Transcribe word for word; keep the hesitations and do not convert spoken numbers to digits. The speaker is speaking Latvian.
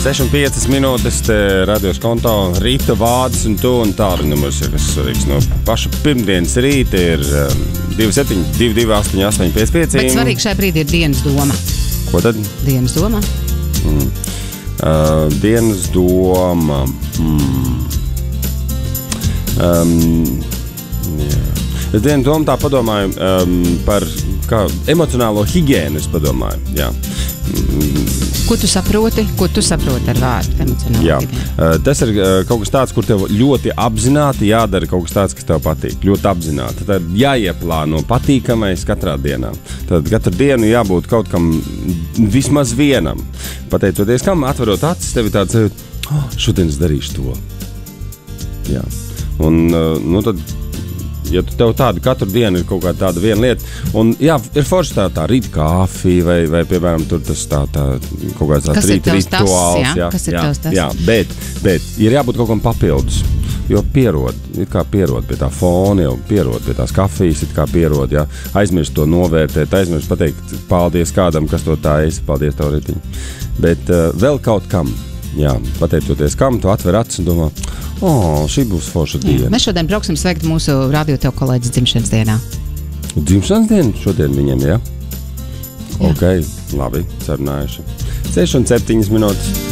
seši un piecas minūtes te radios konto Rīta vārds un tu un tālruņa numurs, kas svarīgs no paša pirmdienas rīta ir um, divi septiņi divi divi astoņi astoņi pieci pieci. Bet svarīgi šai brīdī ir dienas doma. Ko tad? Dienas doma. Mm. Uh, dienas doma. Mm. Um, jā. Es dienas domu tā padomāju um, par kā, emocionālo higiēnu, es padomāju, jā. Mm. Ko tu saproti? Ko tu saproti ar vārdu emocionāli? Jā, uh, tas ir uh, kaut kas tāds, kur tev ļoti apzināti jādara kaut kas tāds, kas tev patīk. Ļoti apzināti. Tad jāieplāno patīkamais katrā dienā. Tad katru dienu jābūt kaut kam vismaz vienam. Pateicoties kam, atverot acis, tev ir tāds, oh, šodien es darīšu to. Jā. Un, uh, nu tad, ja tu tev tādu katru dienu ir kaut kāda tāda viena lieta, un jā, ir forši tā, tā rīta kafija, vai, vai, piemēram, tur tas tā, tā kaut kāds tāds rīta rituāls. Tas, jā? Jā, Kas ir jā, tavs tas? jā, bet, bet ir jābūt kaut kam papildus, jo pierod, ir kā pierod pie tā fona, jau pierod pie tās kafijas, ir kā pierod, jā, aizmirst to novērtēt, aizmirst pateikt paldies kādam, kas to tā esi, paldies tev ritiņ. Bet uh, vēl kaut kam, jā, pateicoties kam, tu atver acis un domā, o, oh, šī būs forša diena. Mēs šodien brauksim sveikt mūsu radio tev kolēģis dzimšanas dienā. Dzimšanas diena šodien viņiem, jā? Jā. Ok, labi, sarunājuši. seši un septiņas minūtes.